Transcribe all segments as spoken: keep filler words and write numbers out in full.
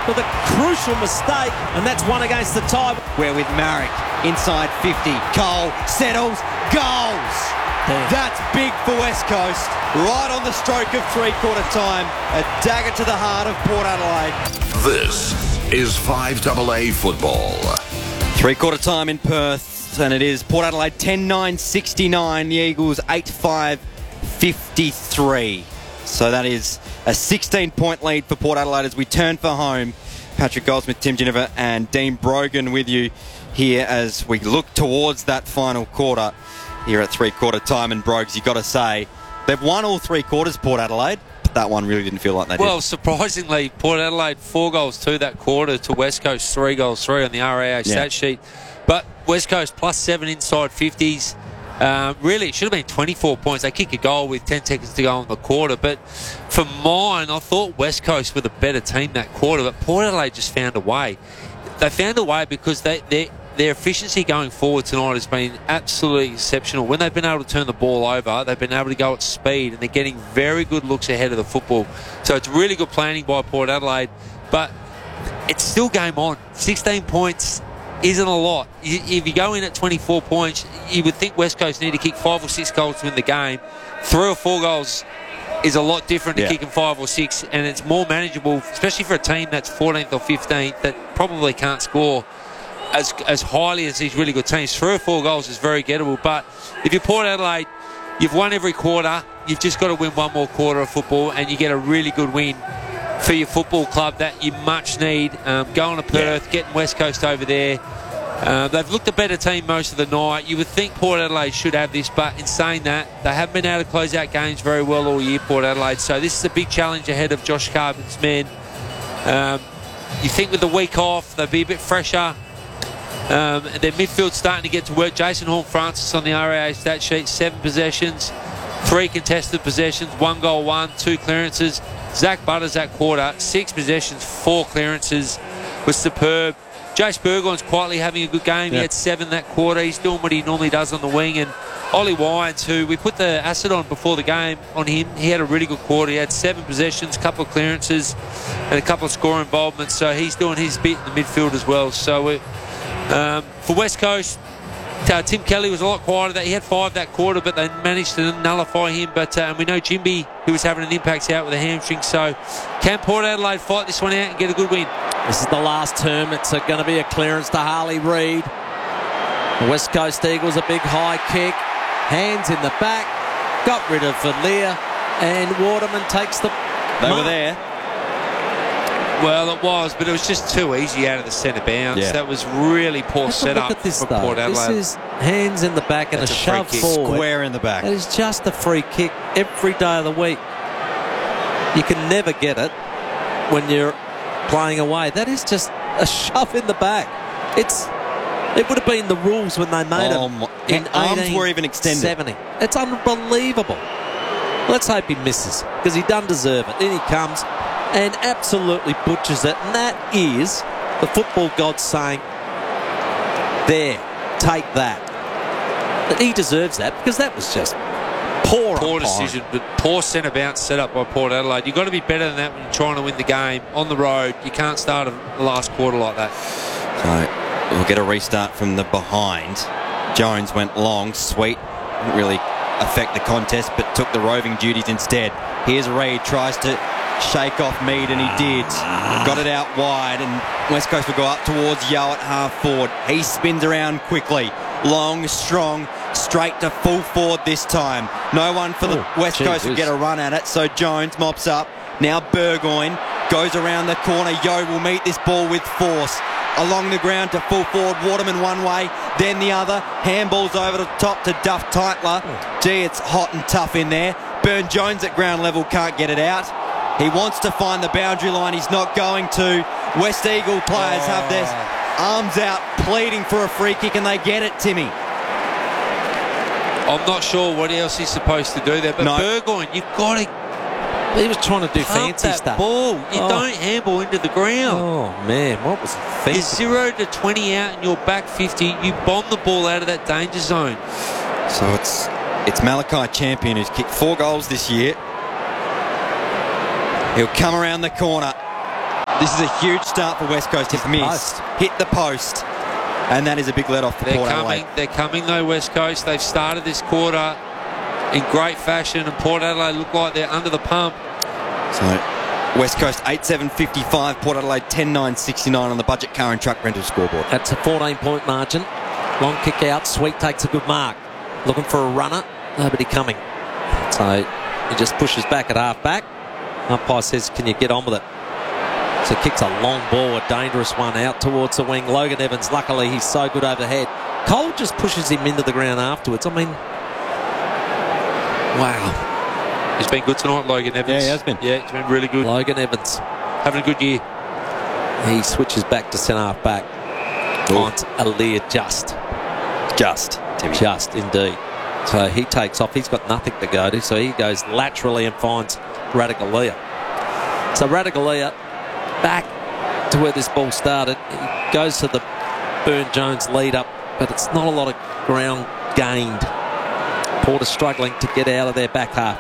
with a crucial mistake, and that's one against the tie. Where with Marek inside fifty, Cole settles, goals. Damn. That's big for West Coast. Right on the stroke of three-quarter time. A dagger to the heart of Port Adelaide. This is five double A football. Three-quarter time in Perth, and it is Port Adelaide ten nine sixty-nine, the Eagles eight five fifty-three. So that is a sixteen-point lead for Port Adelaide as we turn for home. Patrick Goldsmith, Tim Ginnivan and Dean Brogan with you here as we look towards that final quarter here at three-quarter time. And Brogues, you've got to say, they've won all three quarters, Port Adelaide, but that one really didn't feel like they did. Well, surprisingly, Port Adelaide four goals two that quarter to West Coast three goals three on the R A A stat Yeah. sheet. But West Coast plus seven inside fifties. Um, really, it should have been twenty-four points. They kick a goal with ten seconds to go in the quarter. But for mine, I thought West Coast were the better team that quarter. But Port Adelaide just found a way. They found a way because they, they, their efficiency going forward tonight has been absolutely exceptional. When they've been able to turn the ball over, they've been able to go at speed, and they're getting very good looks ahead of the football. So it's really good planning by Port Adelaide. But it's still game on. sixteen points isn't a lot. If you go in at twenty-four points, you would think West Coast need to kick five or six goals to win the game. Three or four goals is a lot different to Yeah. kicking five or six, and it's more manageable, especially for a team that's fourteenth or fifteenth that probably can't score as as highly as these really good teams. Three or four goals is very gettable, but if you're Port Adelaide, you've won every quarter. You've just got to win one more quarter of football, and you get a really good win for your football club that you much need. Um, going to Perth, Yeah. getting West Coast over there. Uh, they've looked a better team most of the night. You would think Port Adelaide should have this, but in saying that, they haven't been able to close out games very well all year, Port Adelaide. So this is a big challenge ahead of Josh Carbon's men. Um, you think with the week off, they'll be a bit fresher. Um, and their midfield's starting to get to work. Jason Horne-Francis on the R A A stat sheet, seven possessions, three contested possessions, one goal, one, two clearances. Zach Butters that quarter, six possessions, four clearances, was superb. Jace Burgoyne's quietly having a good game. Yeah. He had seven that quarter. He's doing what he normally does on the wing. And Ollie Wines, who we put the acid on before the game on him, he had a really good quarter. He had seven possessions, a couple of clearances, and a couple of score involvements. So he's doing his bit in the midfield as well. So uh, um, for West Coast, uh, Tim Kelly was a lot quieter. He had five that quarter, but they managed to nullify him. But uh, and we know Jimby, who was having an impact, out with a hamstring. So can Port Adelaide fight this one out and get a good win? This is the last term. It's uh, going to be a clearance to Harley Reid. The West Coast Eagles, a big high kick. Hands in the back. Got rid of Lear. And Waterman takes the They mark. were there. Well, it was, but it was just too easy out of the centre bounce. Yeah. That was really poor Have a setup look at this, from though. Port Adelaide. This is hands in the back and That's a a free shove kick. forward. Square in the back. That is just a free kick every day of the week. You can never get it when you're playing away. That is just a shove in the back. It's it would have been the rules when they made Oh it my- in arms were even extended. seventy. It's unbelievable. Let's hope he misses because he doesn't deserve it. Then he comes and absolutely butchers it, and that is the football gods saying, "There, take that." But he deserves that because that was just poor. Poor umpiring. decision, but poor centre bounce set up by Port Adelaide. You've got to be better than that when you're trying to win the game on the road. You can't start the last quarter like that. So we'll get a restart from the behind. Jones went long, sweet, didn't really affect the contest, but took the roving duties instead. Here's Reid, tries to shake off Mead, and he did. Got it out wide, and West Coast will go up towards Yeo at half forward. He spins around quickly. Long, strong, straight to full forward this time. No one for the Ooh, West Coast will Jesus. get a run at it, so Jones mops up. Now Burgoyne goes around the corner. Yeo will meet this ball with force. Along the ground to full forward. Waterman one way, then the other. Handballs over the top to Duff Titler. Gee, it's hot and tough in there. Burn Jones at ground level can't get it out. He wants to find the boundary line. He's not going to. West Eagle players Oh. have their arms out pleading for a free kick, and they get it, Timmy. I'm not sure what else he's supposed to do there, but No. Burgoyne, you've got to He was trying to do pump fancy that stuff. ball. You Oh. don't handball into the ground. Oh man, what was You're fancy? zero to twenty out in your back fifty. You bomb the ball out of that danger zone. So it's it's Malachi Champion, who's kicked four goals this year. He'll come around the corner. This is a huge start for West Coast. Hit the miss. post. Hit the post. And that is a big let off for They're Port coming. Adelaide. They're coming though, West Coast. They've started this quarter in great fashion, and Port Adelaide look like they're under the pump. So West Coast eight seven fifty-five, Port Adelaide ten nine sixty-nine on the Budget Car and Truck Rental scoreboard. That's a fourteen point margin. Long kick out. Sweet takes a good mark. Looking for a runner. Nobody coming. So he just pushes back at half back. Umpire says, can you get on with it? So kicks a long ball, a dangerous one out towards the wing. Logan Evans, luckily he's so good overhead. Cole just pushes him into the ground afterwards. I mean, wow. He's been good tonight, Logan Evans. Yeah, he has been. Yeah, he's been really good. Logan Evans. Having a good year. He switches back to centre half back. Finds Aaliyah just. Just, Timmy. Just, indeed. So he takes off. He's got nothing to go to. So he goes laterally and finds Radaglia. So Radaglia back to where this ball started. He goes to the Burn Jones lead up, but it's not a lot of ground gained. Porter struggling to get out of their back half.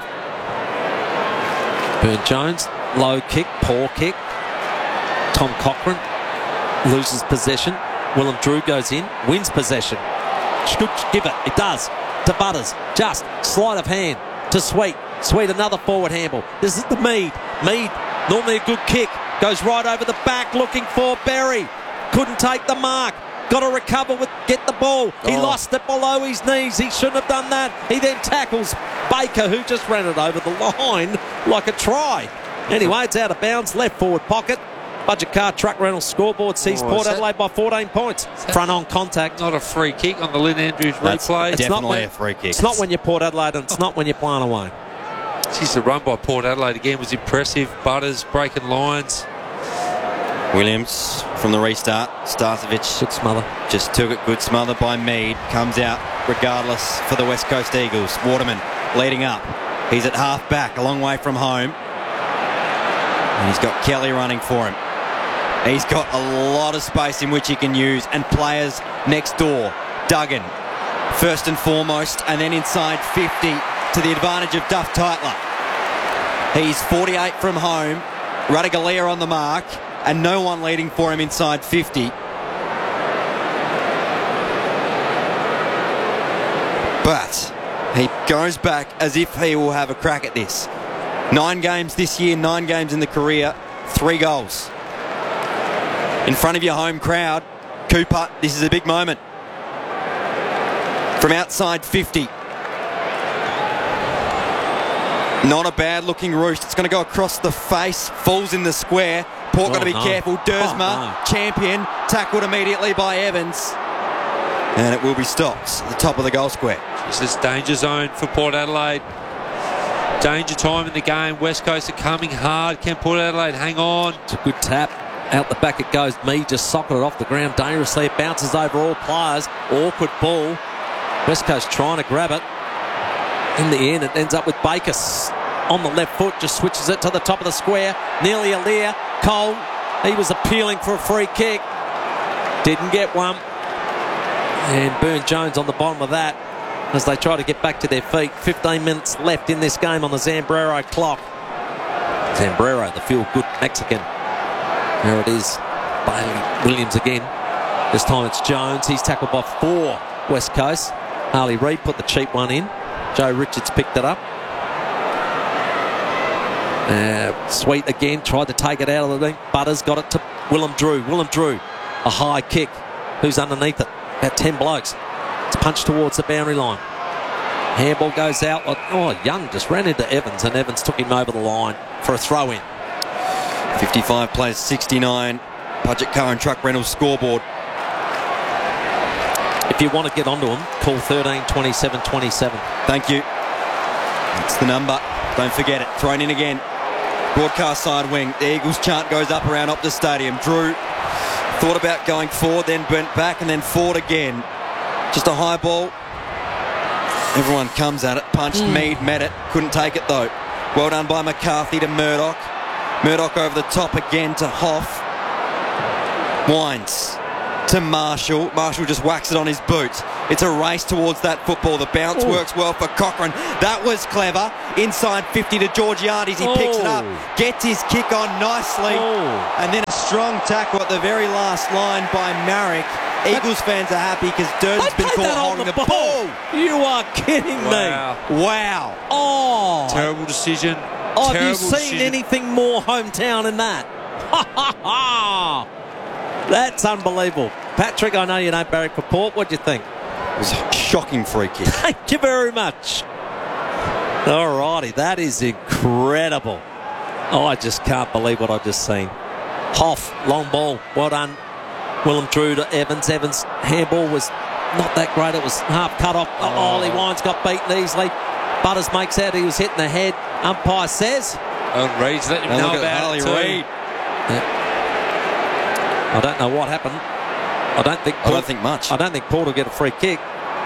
Burn Jones, low kick, poor kick. Tom Cochrane loses possession. Willem Drew goes in, wins possession. Should give it. It does. To Butters. Just sleight of hand to Sweet. Sweet, another forward handball. This is the Mead. Mead, normally a good kick. Goes right over the back looking for Berry. Couldn't take the mark. Got to recover with get the ball. He Oh. lost it below his knees. He shouldn't have done that. He then tackles Baker, who just ran it over the line like a try. Anyway, it's out of bounds. Left forward pocket. Budget Car Truck Rental scoreboard sees Oh, Port is that- Adelaide by fourteen points. Front on contact. Not a free kick on the Lynn Andrews That's replay. It's not definitely when- a free kick. It's not when you're Port Adelaide and it's not when you're playing away. Jeez, the run by Port Adelaide again was impressive. Butters breaking lines. Williams from the restart. Starcevic Good smother. just took it. Good smother by Mead. Comes out regardless for the West Coast Eagles. Waterman leading up. He's at half back, a long way from home. And he's got Kelly running for him. He's got a lot of space in which he can use, and players next door. Duggan, first and foremost, and then inside fifty to the advantage of Duff Tytler. He's forty-eight from home. Radaglia on the mark, and no one leading for him inside fifty. But he goes back as if he will have a crack at this. Nine games this year, nine games in the career, three goals. In front of your home crowd, Cooper, this is a big moment. From outside fifty. Not a bad looking roost. It's going to go across the face, falls in the square. Port Oh, got to be no. careful. Dersma, Oh, no. champion, tackled immediately by Evans. And it will be stopped at the top of the goal square. This is danger zone for Port Adelaide. Danger time in the game. West Coast are coming hard. Can Port Adelaide hang on? It's a good tap. Out the back it goes. Me just socketed off the ground dangerously. It bounces over all players. Awkward ball. West Coast trying to grab it. In the end, it ends up with Baker on the left foot. Just switches it to the top of the square. Nearly a leer. Cole, he was appealing for a free kick. Didn't get one. And Burn Jones on the bottom of that as they try to get back to their feet. fifteen minutes left in this game on the Zambrero clock. Zambrero, the feel-good Mexican. There it is. Bailey Williams again. This time it's Jones. He's tackled by four West Coast. Harley Reid put the cheap one in. Joe Richards picked it up. Uh, Sweet again. Tried to take it out of the ring. Butters got it to Willem Drew. Willem Drew. A high kick. Who's underneath it? About ten blokes. It's punched towards the boundary line. Handball goes out. Oh, Young just ran into Evans and Evans took him over the line for a throw in. fifty-five plays sixty-nine. Budget Car and Truck Rental scoreboard. If you want to get onto them, call thirteen twenty-seven twenty-seven. Thank you. That's the number. Don't forget it. Thrown in again. Broadcast side wing. The Eagles chant goes up around Optus Stadium. Drew thought about going forward, then bent back and then forward again. Just a high ball. Everyone comes at it. Punched. Mm. Mead met it. Couldn't take it though. Well done by McCarthy to Murdoch. Murdoch over the top again to Hoff. Wines. to Marshall. Marshall just whacks it on his boot. It's a race towards that football. The bounce Ooh. works well for Cochrane. That was clever. Inside fifty to Georgiades. He picks it up, Oh. gets his kick on nicely, Oh. and then a strong tackle at the very last line by Marek. Eagles fans are happy because Durden's They been played caught that on holding the the ball. ball. You are kidding Wow. me. Wow. Oh. Terrible decision. Oh, have you Terrible seen decision. anything more hometown than that? Ha ha ha! That's unbelievable. Patrick, I know you know Barry Purport. What do you think? It was a shocking free kick. Thank you very much. All righty, that is incredible. Oh, I just can't believe what I've just seen. Hoff, long ball, well done. Willem Drew to Evans. Evans' handball was not that great. It was half cut off. Oh. Ollie Wines got beaten easily. Butters makes out he was hitting the head. Umpire says. Oh, Reed's let him And know look at about Harley it too. Reid. I don't know what happened. I don't think. I don't think much. I don't think Port will get a free kick.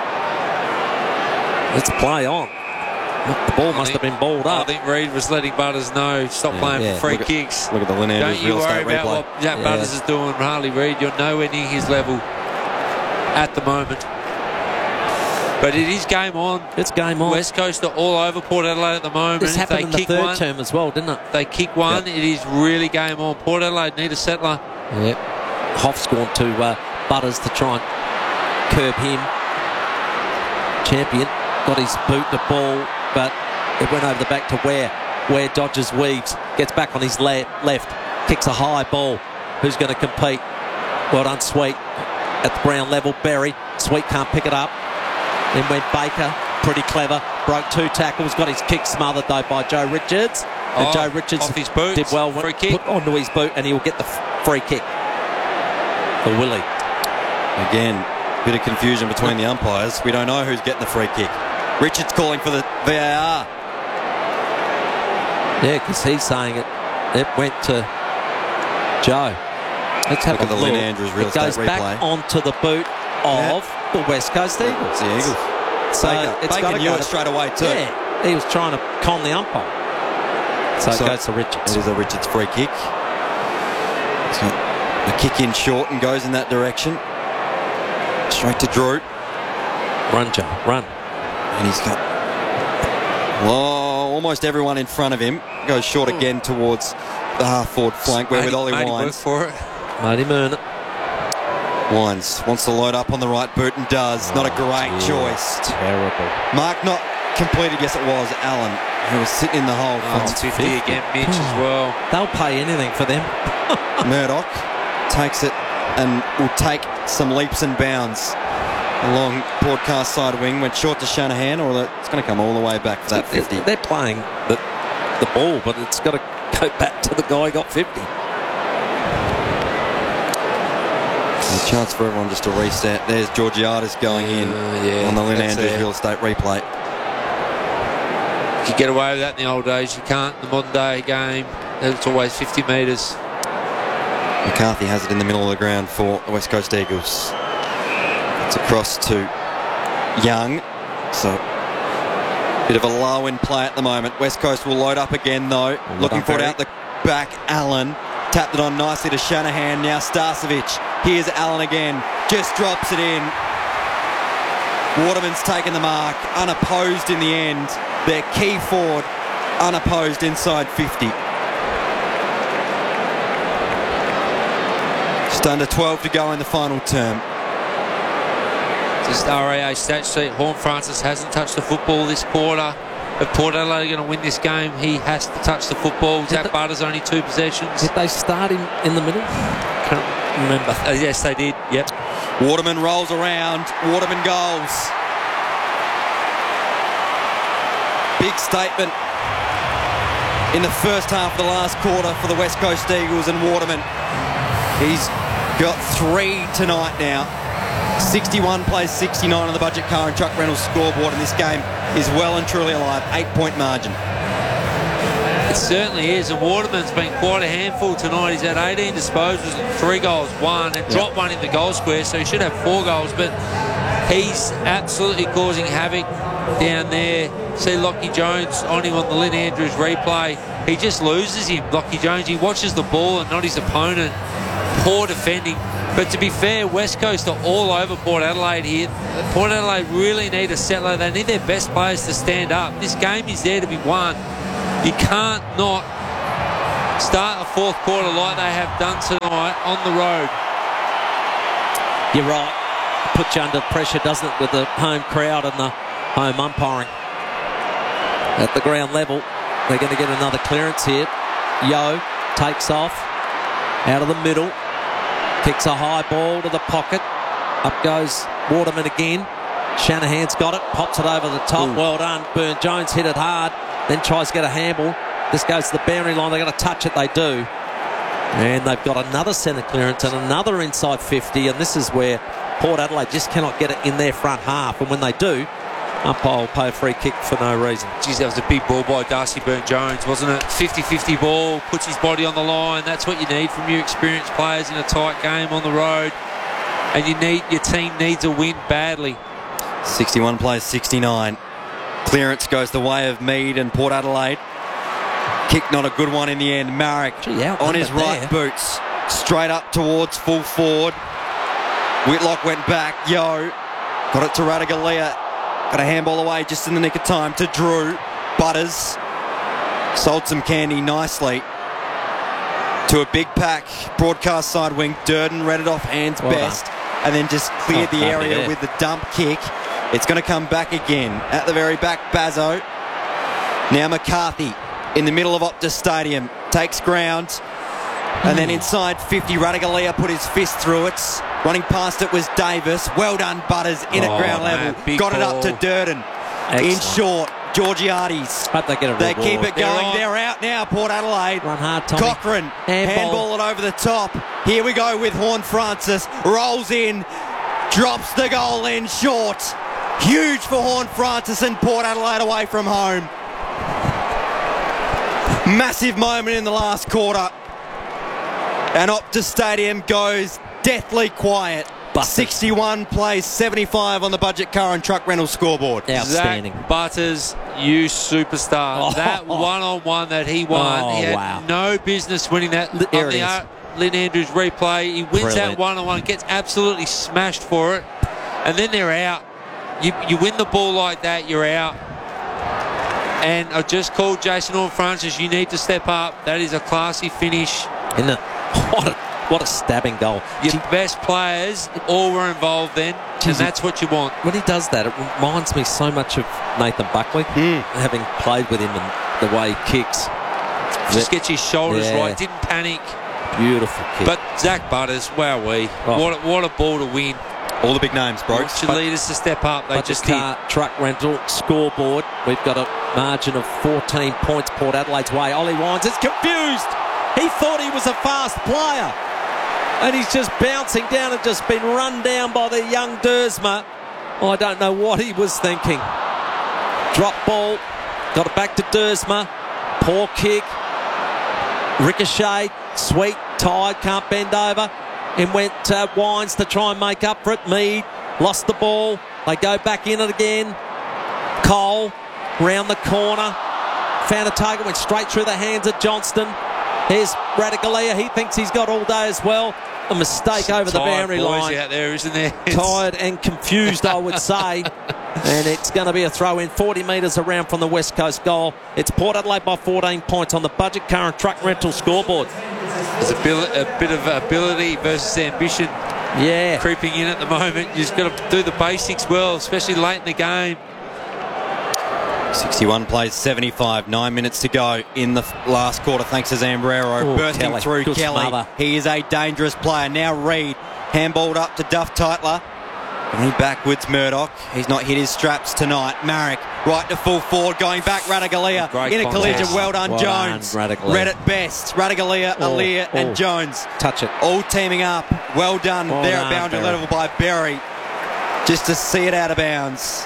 Let's play on. The ball I must think- have been balled I up. think Reid was letting Butters know, stop Yeah, playing yeah. for free Look at- kicks. Look at the Lynn Andrews Don't you real worry estate about replay. what Jack Yeah. Butters is doing, Harley Reid. You're nowhere near his level at the moment. But it is game on. It's game on. West Coast are all over Port Adelaide at the moment. This If happened they in the kick third one, term as well, didn't it? they kick one, Yep. it is really game on. Port Adelaide need a settler. Yep. Hoff's gone to uh, Butters to try and curb him. Champion got his boot the ball, but it went over the back to Ware. Ware dodges, weaves, gets back on his le- left, kicks a high ball. Who's going to compete? Well done, Sweet. At the ground level, Berry. Sweet can't pick it up. Then went Baker, pretty clever. Broke two tackles, got his kick smothered though by Joe Richards. And Oh, Joe Richards off his boots, did well. free Went, kick. put onto his boot and he'll get the f- free kick for Willie. Again, bit of confusion between the umpires. We don't know who's getting the free kick. Richards calling for the V A R. Yeah, because he's saying it. It went to Joe. Let's have Look a at the look. Lynn Andrews real It goes estate back replay. onto the boot of the West Coast Eagles. It's the Eagles. So Baker, it's Baker got to knew go it to- straight away too. Yeah, he was trying to con the umpire. So, So it goes to Richards. It is a Richards free kick. So the kick in short and goes in that direction. Straight to Drew. Run, Joe, run. And he's got oh, almost everyone in front of him. Goes short again towards the half forward flank where with Ollie Made him work Wines. for it. Made him earn it. Wines wants to load up on the right boot and does. Not a great Yeah, choice. Terrible. Mark not completed. Yes, it was Allen who was sitting in the hole. Oh, from fifty again, Mitch as well. They'll pay anything for them. Murdoch takes it and will take some leaps and bounds along broadcast side wing. Went short to Shanahan, or it's going to come all the way back for that fifty. They're playing the, the ball, but it's got to go back to the guy who got fifty. A chance for everyone just to reset. There's Georgiades going in Uh, yeah, on the Lynn that's Andrews there. real estate replay. You get away with that in the old days. You can't in the modern day game. It's always fifty metres. McCarthy has it in the middle of the ground for the West Coast Eagles. It's across to Young. So, bit of a low in play at the moment. West Coast will load up again though. Well Looking done, for it Barry. out the back. Allen tapped it on nicely to Shanahan. Now Starcevic. Here's Allen again. Just drops it in. Waterman's taken the mark. Unopposed in the end. Their key forward unopposed inside fifty. Just under twelve to go in the final term. Just R A A stat sheet. Horn Francis hasn't touched the football this quarter. If Port Adelaide are going to win this game, he has to touch the football. Zach the- Butters only two possessions. Did they start him in the middle? Can't remember. Uh, yes, they did. Yep. Waterman rolls around. Waterman goals. Big statement in the first half of the last quarter for the West Coast Eagles and Waterman. He's got three tonight now. sixty-one plays sixty-nine on the budget car and truck rentals scoreboard, and this game is well and truly alive. Eight-point margin. It certainly is, and Waterman's been quite a handful tonight. He's had eighteen disposals and three goals, one, and dropped one in the goal square, so he should have four goals, but he's absolutely causing havoc down there. See Lockie Jones on him on the Lynn Andrews replay. He just loses him, Lockie Jones. He watches the ball and not his opponent. poor defending. But to be fair, West Coast are all over Port Adelaide here. Port Adelaide really need a settler. They need their best players to stand up. This game is there to be won. You can't not start a fourth quarter like they have done tonight on the road. You're right. Puts you under pressure, doesn't it, with the home crowd and the home umpiring. At the ground level, they're going to get another clearance here. Yo takes off out of the middle, kicks a high ball to the pocket. Up goes Waterman again. Shanahan's got it, pops it over the top. Ooh. Well done. Burne-Jones hit it hard, then tries to get a handball. This goes to the boundary line. They're going to touch it. They do. And they've got another centre clearance and another inside fifty. And this is where Port Adelaide just cannot get it in their front half. And when they do, umpire will pay a free kick for no reason. Geez, that was a big ball by Darcy Burne-Jones, wasn't it? fifty-fifty ball, puts his body on the line. That's what you need from your experienced players in a tight game on the road. And you need your team needs a win badly. sixty-one plays sixty-nine. Clearance goes the way of Mead and Port Adelaide. Kick not a good one in the end. Marek Gee, on his right there. boots, straight up towards full forward. Whitlock went back. Yo got it to Ratugolea. Got a handball away just in the nick of time to Drew. Butters sold some candy nicely to a big pack. Broadcast side wing. Durden read it off hands well best done. And then just cleared oh, the area there. with the dump kick. It's going to come back again at the very back. Bazzo. Now McCarthy in the middle of Optus Stadium takes ground. And then inside fifty, Ratugolea put his fist through it. Running past it was Davis. Well done, Butters, in oh, at ground man, level. Got ball. it up to Durden. Excellent. In short, Georgiades. Hope they get a They reward. keep it going. They're They're out now, Port Adelaide. Run hard, Tommy. Cochrane. Handball. Handball it over the top. Here we go with Horn Francis. Rolls in. Drops the goal in short. Huge for Horn Francis and Port Adelaide away from home. Massive moment in the last quarter. And Optus Stadium goes deathly quiet. Butters. sixty-one plays seventy-five on the Budget Car and Truck Rental scoreboard. Outstanding. Zach Butters, you superstar. Oh. That one-on-one that he won, Oh, he had wow. no business winning that. There on it the is. uh, Lynn Andrews replay, he wins Brilliant. that one-on-one, gets absolutely smashed for it, and then they're out. You, you win the ball like that, you're out. And I just called Jason Horne-Francis, you need to step up. That is a classy finish. Isn't it? What a, what a stabbing goal. Your Gee, best players all were involved then, Geez, and that's what you want. when he does that, it reminds me so much of Nathan Buckley, Mm. having played with him and the way he kicks. Just gets his shoulders Yeah. right, didn't panic. Beautiful kick. But Zach Butters, wowee. Oh. What, a, what a ball to win. All the big names, bro. Want your leaders to step up. They But just the did. car truck rental scoreboard. We've got a margin of fourteen points Port Adelaide's way. Ollie Wines is confused. He thought he was a fast player. And he's just bouncing down and just been run down by the young Dersma. Oh, I don't know what he was thinking. Drop ball. Got it back to Dersma. Poor kick. Ricochet. Sweet. Tired. Can't bend over. And went uh, Wines to try and make up for it. Mead lost the ball. They go back in it again. Cole round the corner. Found a target. Went straight through the hands of Johnston. Here's Ratugolea. He thinks he's got all day as well. A mistake Some over the tired boundary boys line. out there, isn't there? Tired and confused, I would say. And it's going to be a throw in forty metres around from the West Coast goal. It's Port Adelaide by fourteen points on the Budget Car and Truck Rental scoreboard. There's a, bil- a bit of ability versus ambition Yeah. creeping in at the moment. You just got to do the basics well, especially late in the game. sixty-one plays seventy-five. Nine minutes to go in the f- last quarter. Thanks to Zambrero. Oh, Bursting Kelly. through Good Kelly. smother. He is a dangerous player. Now Reed. Handballed up to Duff Titler. Going backwards, Murdoch. He's not hit his straps tonight. Marek, right to full forward, going back. Ratugolea Great in a contest. collision. Well done, Well Jones. done, Ratugolea. Read it best. Ratugolea, Oh, Alir, oh. and Jones. Touch it. All teaming up. Well done Well there done, at boundary Berry. level by Berry. Just to see it out of bounds.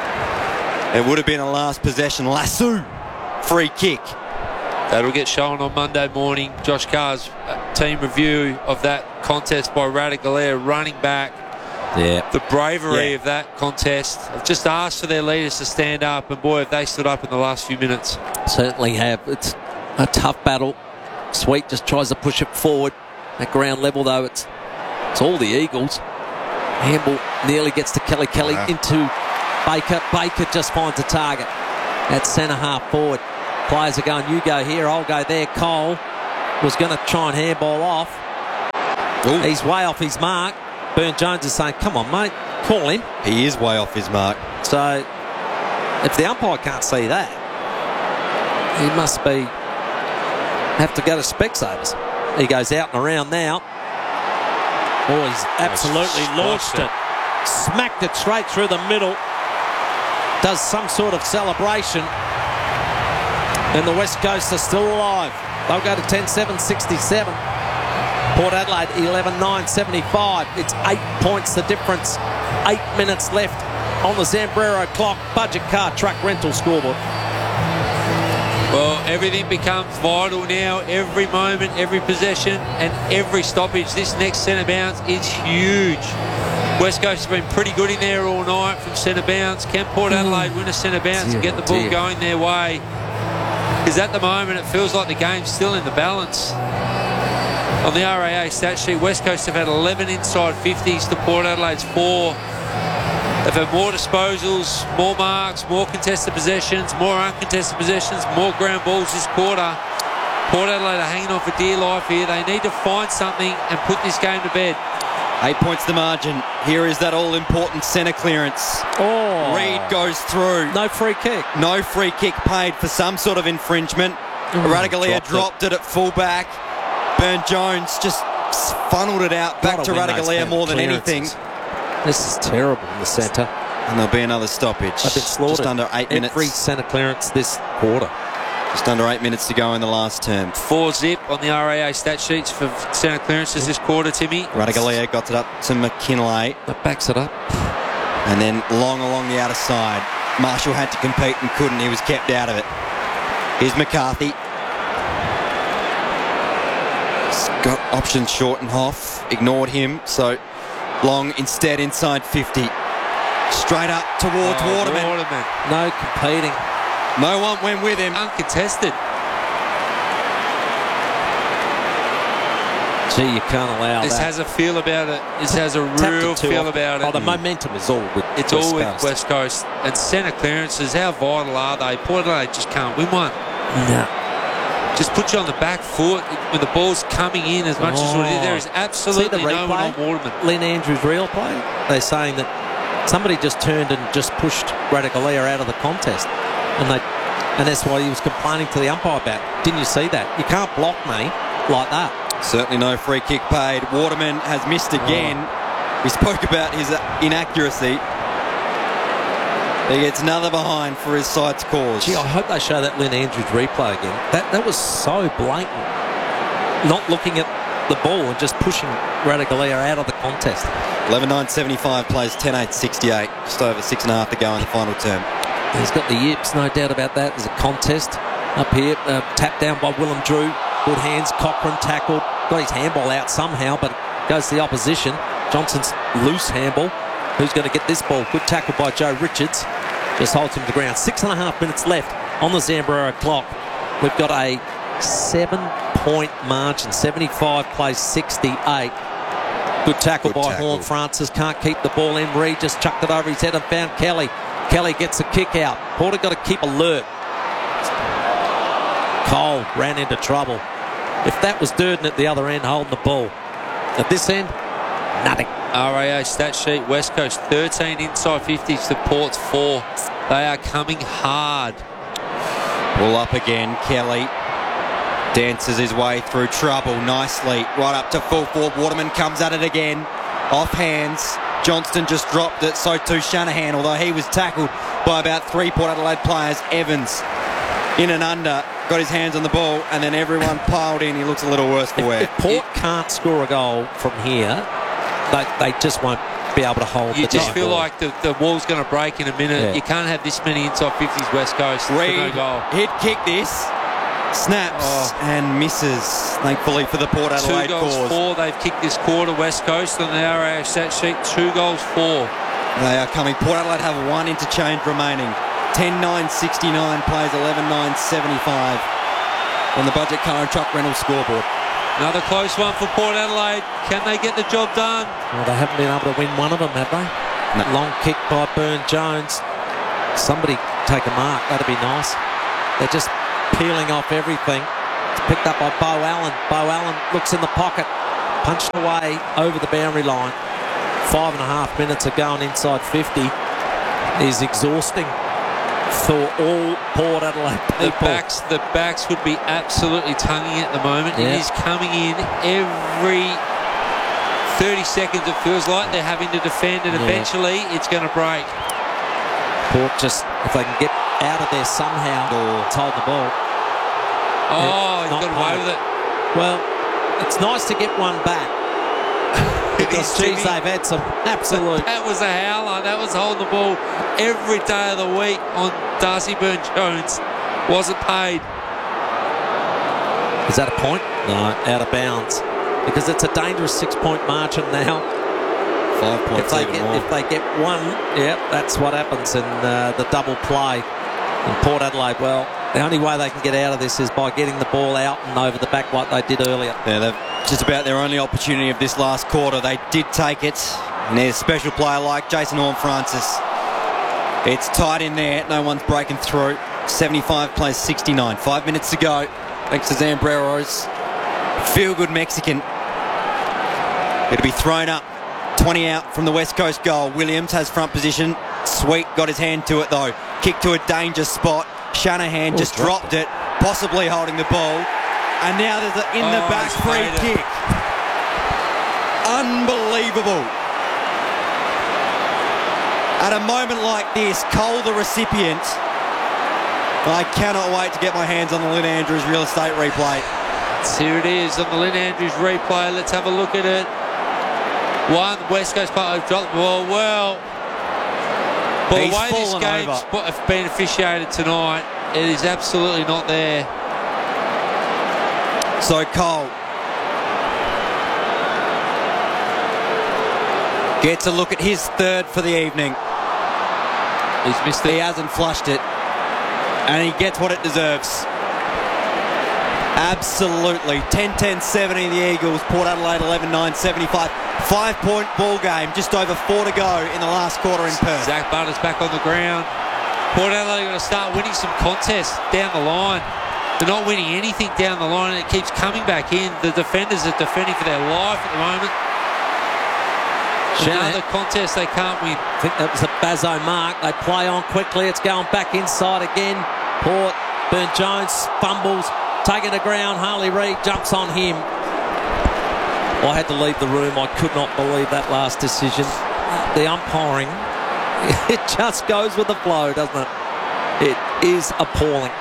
It would have been a last possession. Lasso. Free kick. That'll get shown on Monday morning. Josh Carr's uh, team review of that contest by Ratugolea running back. Yeah. The bravery Yeah. of that contest. I've just asked for their leaders to stand up, and boy, have they stood up in the last few minutes. Certainly have. It's a tough battle. Sweet just tries to push it forward. At ground level, though, it's, it's all the Eagles. Handball nearly gets to Kelly. Kelly Wow. into Baker. Baker just finds a target at centre half forward. Players are going, you go here, I'll go there. Cole was going to try and handball off. Ooh. He's way off his mark. Burne-Jones is saying, come on, mate, call him. He is way off his mark. So if the umpire can't see that, he must be have to go to Specsavers. He goes out and around now. Oh, he's absolutely launched it. Smacked it straight through the middle. Does some sort of celebration. And the West Coast are still alive. They'll go to ten seven sixty-seven. Port Adelaide eleven nine seventy-five. It's eight points the difference. Eight minutes left on the Zambrero clock. Budget car truck rental scoreboard. Well, everything becomes vital now. Every moment, every possession, and every stoppage. This next centre bounce is huge. West Coast has been pretty good in there all night from centre bounce. Can Port Adelaide win a centre bounce and get the ball dear. going their way? Because at the moment, it feels like the game's still in the balance. On the R A A stat sheet, West Coast have had eleven inside fifties to Port Adelaide's four. They've had more disposals, more marks, more contested possessions, more uncontested possessions, more ground balls this quarter. Port Adelaide are hanging on for dear life here. They need to find something and put this game to bed. Eight points the margin. Here is that all-important centre clearance. Oh, Reed goes through. no free kick. No free kick paid for some sort of infringement. Radaglia dropped dropped it. it at fullback. Burne-Jones just funneled it out back Gotta to win those Radaglia kind more of than anything. clearances. This is terrible in the centre. And there'll be another stoppage. They've been slaughtered. Just under eight minutes. Every centre clearance this quarter. Just under eight minutes to go in the last term. Four zip on the R A A stat sheets for centre clearances this quarter, Timmy. Radaglia got it up to McKinlay. That backs it up. And then long along the outer side. Marshall had to compete and couldn't. He was kept out of it. Here's McCarthy. He's got options Shortenhoff. Ignored him. So Long instead inside fifty. Straight up towards Oh, Waterman. Waterman. No competing. No one went with him. Uncontested. Gee, you can't allow This that. has a feel about it. This has a Tapped real it too feel often. about it. Oh, the momentum is all with It's West all with Coast. West Coast. And centre clearances, how vital are they? Port Adelaide just can't win one. No. Just put you on the back foot when the ball's coming in as much as what it is. There is See the absolutely no one on replay? Waterman. Lynn Andrews' real play? They're saying that somebody just turned and just pushed Radaglia out of the contest. And they, and that's why he was complaining to the umpire about. Didn't you see that? You can't block me like that. Certainly no free kick paid. Waterman has missed again. Oh. We spoke about his inaccuracy. He gets another behind for his side's cause. Gee, I hope they show that Lynn Andrews replay again. That that was so blatant. Not looking at the ball and just pushing Radaglia out of the contest. eleven nine seventy-five plays ten eight sixty-eight. Just over six and a half to go in the final term. He's got the yips, no doubt about that. There's a contest up here. Uh, tapped down by Willem Drew. Good hands. Cochran tackled. Got his handball out somehow, but goes to the opposition. Johnson's loose handball. Who's going to get this ball? Good tackle by Joe Richards. Just holds him to the ground. Six and a half minutes left on the Zambrero clock. We've got a seven-point margin. seventy-five plays sixty-eight. Good tackle Good by tackle. Horn Francis. Can't keep the ball in. Reed just chucked it over his head and found Kelly. Kelly gets a kick out. Porter got to keep alert. Cole ran into trouble. If that was Durden at the other end holding the ball. At this end, nothing. R A A stat sheet, West Coast thirteen inside fifties to Port's four. They are coming hard. Ball up again. Kelly dances his way through trouble nicely. Right up to full forward. Waterman comes at it again. Off hands. Johnston just dropped it. So too Shanahan, although he was tackled by about three Port Adelaide players. Evans in and under. Got his hands on the ball, and then everyone piled in. He looks a little worse for wear. If Port can't score a goal from here, they, they just won't be able to hold You the just dark feel ball. like the, the wall's going to break in a minute. Yeah. You can't have this many inside fifties West Coast for no Reed goal. hit kick this. Snaps Oh. and misses, thankfully, for the Port Two Adelaide goals, cause. four. They've kicked this quarter, West Coast, on the R A A stat sheet. Two goals, four. They are coming. Port Adelaide have one interchange remaining. ten nine sixty-nine plays eleven nine seventy-five on the budget car and truck rental scoreboard. Another close one for Port Adelaide. Can they get the job done? Well, they haven't been able to win one of them, have they? No. Long kick by Burne-Jones. Somebody take a mark. That'd be nice. They're just peeling off everything. It's picked up by Bo Allen. Bo Allen looks in the pocket. Punched away over the boundary line. Five and a half minutes of going inside fifty is exhausting for all Port Adelaide people. The backs, the backs would be absolutely tonguing at the moment. Yeah. It is coming in every thirty seconds. It feels like they're having to defend, and Yeah. eventually it's going to break. Port just, if they can get out of there somehow, or hold the ball. Oh, he's not got away paid. with it. Well, it's nice to get one back. Because, Timmy. geez, they've had some absolute... That was a howler. That was holding the ball every day of the week on Darcy Burne-Jones. Wasn't paid. Is that a point? No, out of bounds. Because it's a dangerous six-point margin now. Five If points they even get more. if they get one, yeah, that's what happens in uh, the double play. In Port Adelaide, well, the only way they can get out of this is by getting the ball out and over the back like they did earlier. Yeah, they've just about their only opportunity of this last quarter. They did take it, and there's a special player like Jason Horne-Francis. It's tight in there. No one's breaking through. seventy-five plays sixty-nine. Five minutes to go. Thanks to Zambreros. Feel-good Mexican. It'll be thrown up. twenty out from the West Coast goal. Williams has front position. Sweet got his hand to it though. Kick to a danger spot. Shanahan Oh, just dropped dropped it, possibly holding the ball. And now there's an in the Oh, back he's free paid it. kick. Unbelievable. At a moment like this, Cole the recipient. I cannot wait to get my hands on the Lynn Andrews real estate replay. So here it is on the Lynn Andrews replay. Let's have a look at it. One, West Coast Park have dropped the ball. Well, but the He's way this fallen game's over. been officiated tonight, it is absolutely not there. So Cole gets a look at his third for the evening. He's missed He it. hasn't flushed it, and he gets what it deserves. Absolutely. ten ten seventy the Eagles. Port Adelaide eleven nine seventy-five. Five-point ball game. Just over four to go in the last quarter in Perth. Zach Butters back on the ground. Port Adelaide are going to start winning some contests down the line. They're not winning anything down the line, and it keeps coming back in. The defenders are defending for their life at the moment. Shanahan- Another contest they can't win. I think that was a Bazzo mark. They play on quickly. It's going back inside again. Port, Burne-Jones fumbles, taking the ground. Harley Reid jumps on him. I had to leave the room. I could not believe that last decision. The umpiring, it just goes with the flow, doesn't it? It is appalling.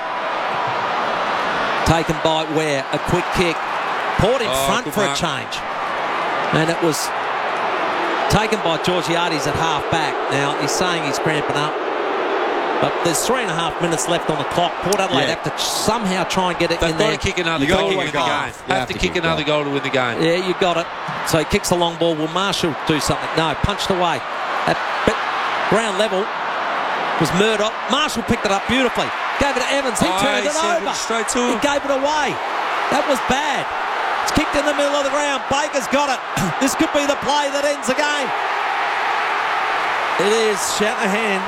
Taken by Ware, a quick kick. Port in Oh, front good for mark. a change. And it was taken by Georgiades at half back. Now, he's saying he's cramping up. But there's three and a half minutes left on the clock. Port Adelaide Yeah. have to somehow try and get it They've in got there. to kick another You gotta goal to kick win a the goal. game. You Have, have to to kick kick a another goal to win the game. Yeah, you got it. So he kicks the long ball. Will Marshall do something? No, punched away. At but ground level was Murdoch. Marshall picked it up beautifully. Gave it to Evans. He Oh, turned he it sent it over. straight to He him. gave it away. That was bad. It's kicked in the middle of the ground. Baker's got it. This could be the play that ends the game. It is Shanahan.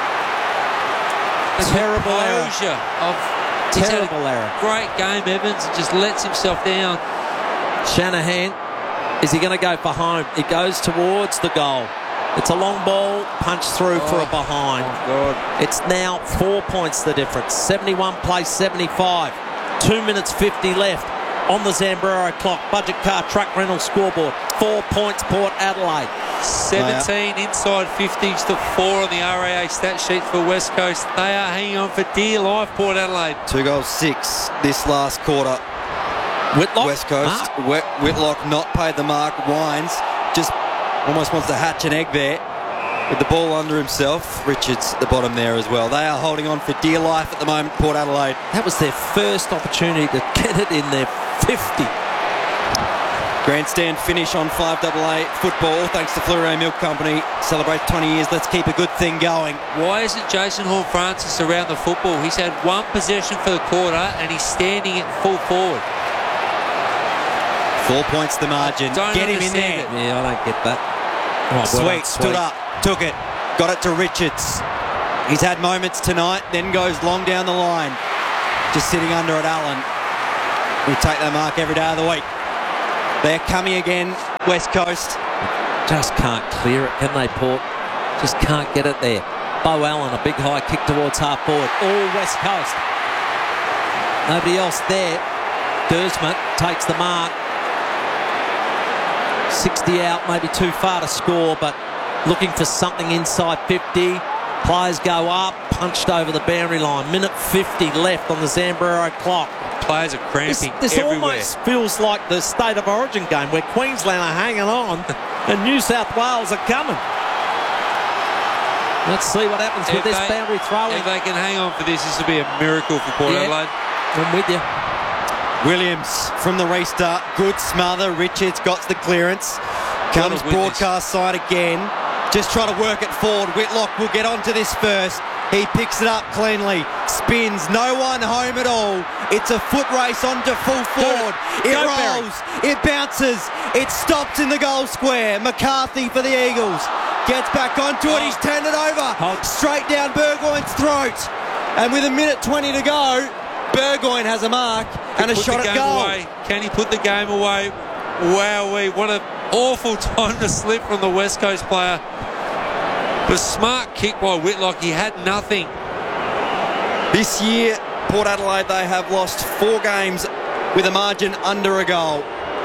Terrible error. Composure of he's had a Terrible error. great game, Evans, and just lets himself down. Shanahan, is he going to go for home? He goes towards the goal. It's a long ball, punch through for a behind. God. It's now four points the difference. seventy-one plays seventy-five. Two minutes fifty left on the Zambrero clock. Budget car truck rental scoreboard. Four points Port Adelaide. seventeen inside fifties to four on the R A A stat sheet for West Coast. They are hanging on for dear life, Port Adelaide. Two goals, six this last quarter. Whitlock. West Coast. Mark. Whit- Whitlock not paid the mark. Wines just almost wants to hatch an egg there with the ball under himself. Richards at the bottom there as well. They are holding on for dear life at the moment, Port Adelaide. That was their first opportunity to get it in their fifty. Grandstand finish on five A A football thanks to Fleurieu Milk Company. Celebrate twenty years. Let's keep a good thing going. Why isn't Jason Horne-Francis around the football? He's had one possession for the quarter and he's standing at full forward. Four points the margin. Don't Get him in understand there. it. Yeah, I don't get that. Oh, well Sweet, done, stood up, took it, got it to Richards. He's had moments tonight, then goes long down the line. Just sitting under at Allen. We take that mark every day of the week. They're coming again, West Coast. Just can't clear it, can they, Port? Just can't get it there. Bo Allen, a big high kick towards half forward. All West Coast. Nobody else there. Dersman takes the mark. sixty out, maybe too far to score, but looking for something inside fifty. Players go up, punched over the boundary line. Minute fifty left on the Zambrero clock. Players are cramping This, this everywhere. almost feels like the State of Origin game where Queensland are hanging on and New South Wales are coming. Let's see what happens with If this they- boundary throw-in. If they can hang on for this, this will be a miracle for Port Yeah. Adelaide. I'm with you. Williams from the restart. Good smother. Richards got the clearance. Comes Gotta win broadcast side again. Just try to work it forward. Whitlock will get onto this first. He picks it up cleanly. Spins. No one home at all. It's a foot race onto full forward. It Go, Barry. rolls. It bounces. It stops in the goal square. McCarthy for the Eagles. Gets back onto it. He's turned it over. Hold. Straight down Burgoyne's throat. And with a minute twenty to go, Burgoyne has a mark and a Put shot the at game goal. away. Can he put the game away? Wowee, what an awful time to slip from the West Coast player. But smart kick by Whitlock. He had nothing. This year, Port Adelaide, they have lost four games with a margin under a goal.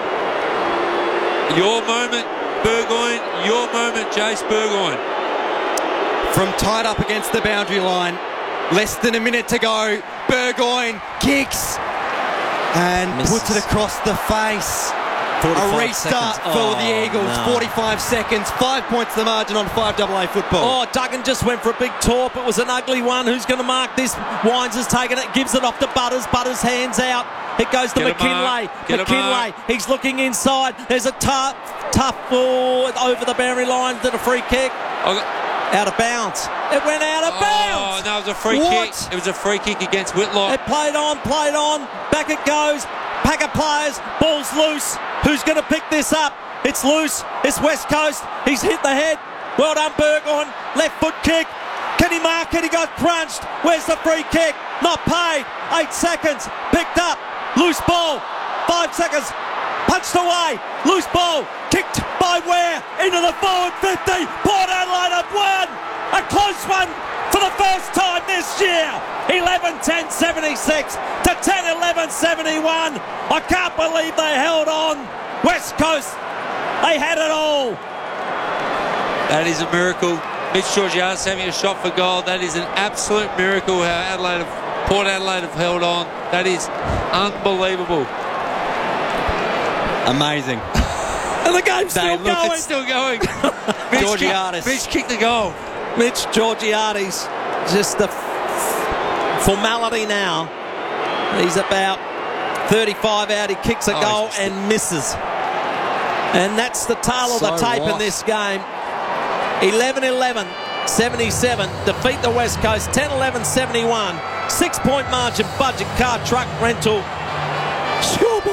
Your moment, Burgoyne. Your moment, Jace Burgoyne. From tied up against the boundary line, less than a minute to go, Burgoyne kicks and Misses. puts it across the face. A forty-five restart seconds. for the Oh, Eagles. no. forty-five seconds, five points the margin on five double A football. Oh, Duggan just went for a big torp. It was an ugly one. Who's going to mark this? Wines has taken it, gives it off to Butters. Butters hands out. It goes to Get a McKinley. mark. Get a McKinley, mark. he's looking inside. There's a tough, tough ball over the boundary line. Did a free kick. Oh, Out of bounds. It went out of oh, bounds. no, it was a free What? kick. It was a free kick against Whitlock. It played on, played on. Back it goes. Pack of players. Ball's loose. Who's going to pick this up? It's loose. It's West Coast. He's hit the head. Well done, Burgoyne. Left foot kick. Can he mark it? He got crunched. Where's the free kick? Not paid. Eight seconds. Picked up. Loose ball. Five seconds. Punched away. Loose ball. Kicked by Ware into the forward fifty. Port Adelaide have won. A close one for the first time this year. eleven ten seventy-six to ten eleven seventy-one. I can't believe they held on. West Coast, they had it all. That is a miracle. Mitch Georgiades having a shot for goal. That is an absolute miracle how Adelaide have, Port Adelaide have held on. That is unbelievable. Amazing. And the game's still They look- going. It's still going. Mitch Georgiades. kicked, Mitch kicked the goal. Mitch Georgiades, just the f- formality now. He's about thirty-five out. He kicks a Oh, goal he's- and misses. And that's the tale of the So tape in what? this game. eleven eleven seventy-seven. Defeat the West Coast. ten eleven seventy-one. Six-point margin budget car truck rental. Sure,